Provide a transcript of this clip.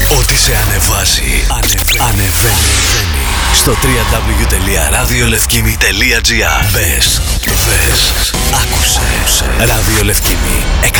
Ό,τι σε ανεβάζει, ανεβαίνει. Στο www.radiolevkimi.gr. Μπες, άκουσε. Ράδιο Λευκήμη.